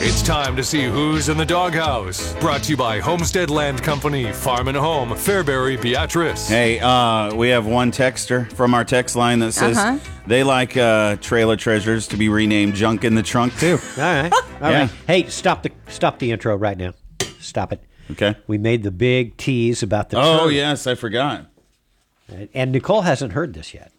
It's time to see who's in the doghouse. Brought to you by Homestead Land Company, Farm and Home, Fairbury, Beatrice. Hey, we have one texter from our text line that says they like trailer treasures to be renamed Junk in the Trunk, too. All right. All right. Hey, stop the intro right now. Stop it. Okay. We made the big tease about the Oh, turtle. yes, I forgot. And Nicole hasn't heard this yet.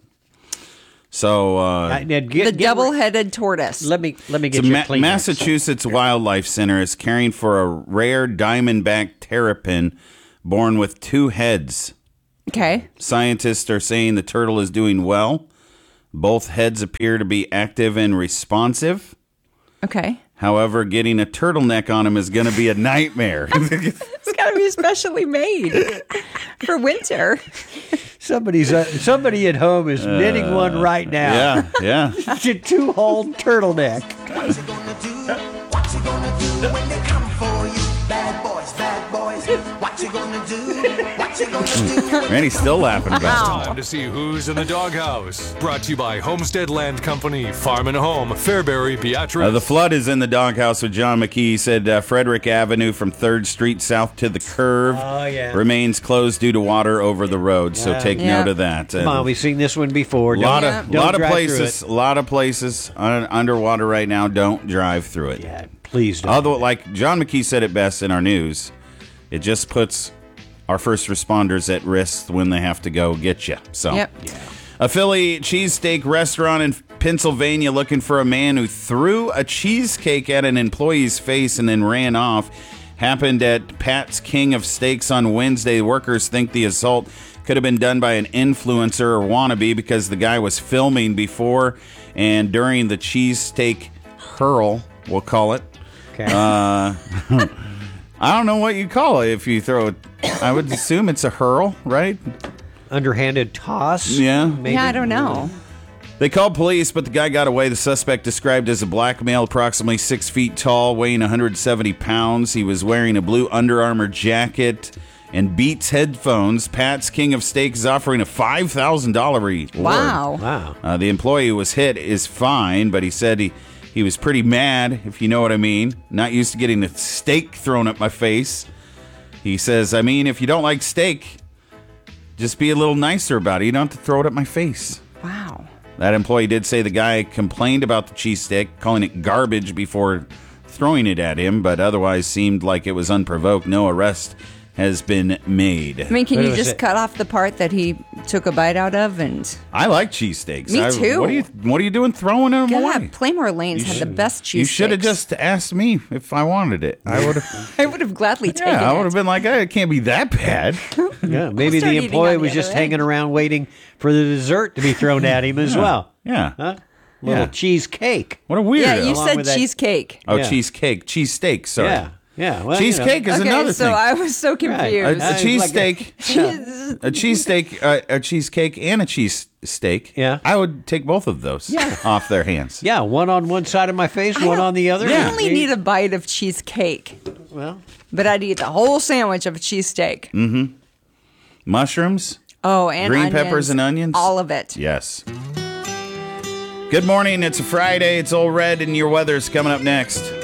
So, The double-headed tortoise. Let me get you a Kleenex. Massachusetts Wildlife Center is caring for a rare diamondback terrapin born with two heads. Okay. Scientists are saying the turtle is doing well. Both heads appear to be active and responsive. Okay. However, getting a turtleneck on him is going to be a nightmare. It's got to be specially made for winter. Somebody at home is knitting one right now. Yeah. It's a two-hole turtleneck. What's he gonna do? What's he gonna do when they come for you? Bad boys, bad boys. What you gonna do? What you gonna do? Randy's still laughing about it. Time to see who's in the doghouse. Brought to you by Homestead Land Company, Farm and Home, Fairbury, Beatrice. The flood is in the doghouse with John McKee. He said Frederick Avenue from 3rd Street south to the curve remains closed due to water over the road. So take note of that. Come on, we've seen this one before. A lot of places underwater right now. Don't drive through it. Yeah, please don't. Although, like John McKee said it best in our news, it just puts our first responders at risk when they have to go get you. So, a Philly cheesesteak restaurant in Pennsylvania looking for a man who threw a cheesecake at an employee's face and then ran off. Happened at Pat's King of Steaks on Wednesday. Workers think the assault could have been done by an influencer or wannabe because the guy was filming before and during the cheesesteak hurl, we'll call it. Okay. I don't know what you call it if you throw it. I would assume it's a hurl, right? Underhanded toss? Yeah. Maybe? Yeah, I don't know. They called police, but the guy got away. The suspect, described as a black male, approximately 6 feet tall, weighing 170 pounds. He was wearing a blue Under Armour jacket and Beats headphones. Pat's King of Steak is offering a $5,000 reward. Wow. The employee who was hit is fine, but he said he was pretty mad, if you know what I mean. Not used to getting a steak thrown at my face. He says, I mean, if you don't like steak, just be a little nicer about it. You don't have to throw it at my face. Wow. That employee did say the guy complained about the cheesesteak, calling it garbage before throwing it at him, but otherwise seemed like it was unprovoked. No arrest has been made. I mean, can What you was just it? cut off the part that he took a bite out of? And I like cheesesteaks. Me too. What are you doing throwing them away? God, Playmore Lanes had the best cheese. You should have just asked me if I wanted it. I would have. I would have gladly taken Yeah, I would it. have been like, it can't be that bad. Yeah, maybe start the eating employee on the was just other hanging end. around waiting for the dessert to be thrown at him as well. Yeah. Huh? Little Yeah. cheesecake. What a weirdo. Yeah, you Along said with that- cheesecake. Oh, Yeah. cheesecake. Cheesesteak, sorry. Yeah. Well, Cheesecake is Okay, another so thing. I was so confused. A cheesesteak. Cheese- A cheesesteak, a cheesecake, and a cheesesteak. Yeah. I would take both of those off their hands. Yeah, one on one side of my face, I one don't- on the other. I only need a bite of cheesecake, Well, but I'd eat the whole sandwich of a cheesesteak. Mushrooms? Oh, and Green onions, peppers and onions? all of it. Yes. Good morning. It's a Friday. It's all red, and your weather's coming up next.